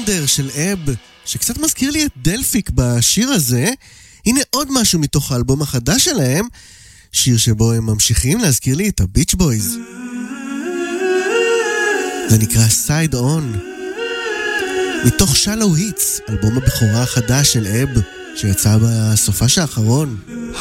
וונדר של אב, שקצת מזכיר לי את דלפיק בשיר הזה. הנה עוד משהו מתוך האלבום החדש שלהם, שיר שבו הם ממשיכים להזכיר לי את הביץ' בויז. זה נקרא Side On, מתוך Shallow Hits, אלבום הבכורה החדש של אב, שיצא בסופש האחרון.